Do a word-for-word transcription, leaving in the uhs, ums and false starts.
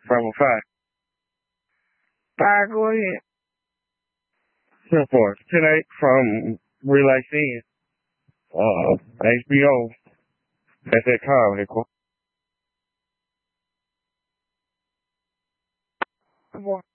five oh five. Alright, go ahead. ten four. ten eight from Relaxing. Uh, H B O. That's that comedy. Cool.